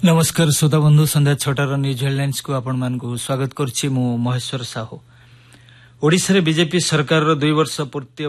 नमस्कार श्रोता बंधु संध्या 6टार न्यूज हेडलाइंस को आपण मानकु स्वागत करछि मु महेश्वर साहू। ओडिशा रे बीजेपी सरकार 2 वर्ष पूर्ति